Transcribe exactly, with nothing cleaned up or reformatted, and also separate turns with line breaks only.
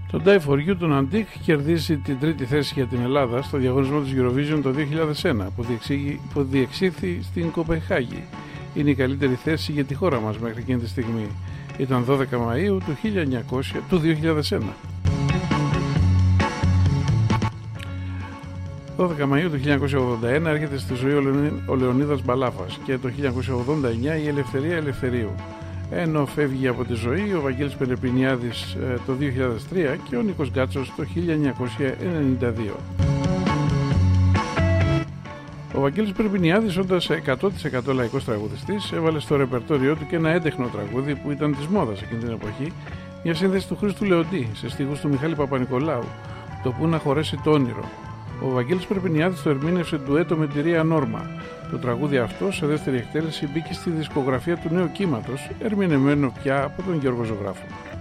Το Die For You του Ναντίκ κερδίζει την τρίτη θέση για την Ελλάδα στο διαγωνισμό της Eurovision το δύο χιλιάδες ένα που, διεξήγη, που διεξήχθη στην Κοπενχάγη. Είναι η καλύτερη θέση για τη χώρα μας μέχρι εκείνη τη στιγμή. Ήταν δώδεκα Μαΐου του, χίλια εννιακόσια, του δύο χιλιάδες ένα. δώδεκα Μαΐου του χίλια εννιακόσια ογδόντα ένα έρχεται στη ζωή ο Λεωνίδας Μπαλάφας και το χίλια εννιακόσια ογδόντα εννιά η Ελευθερία Ελευθερίου. Ενώ φεύγει από τη ζωή ο Βαγγέλης Περεπινιάδης το δύο χιλιάδες τρία και ο Νίκος Γκάτσος το χίλια εννιακόσια ενενήντα δύο. Ο Βαγγέλης Περεπινιάδης, όντας εκατό τοις εκατό λαϊκός τραγουδιστής, έβαλε στο ρεπερτόριό του και ένα έντεχνο τραγούδι που ήταν της μόδας εκείνη την εποχή, μια σύνθεση του Χρήστου Λεοντή σε στίχους του Μιχάλη Παπα-Νικολάου, το «Πού να χωρέσει το όνειρο». Ο Βαγγέλης Περεπινιάδης το ερμήνευσε ντουέτο με τη Ρία Νόρμα. Το τραγούδι αυτό σε δεύτερη εκτέλεση μπήκε στη δισκογραφία του νέου κύματος, ερμηνευμένο πια από τον Γιώργο Ζωγράφο.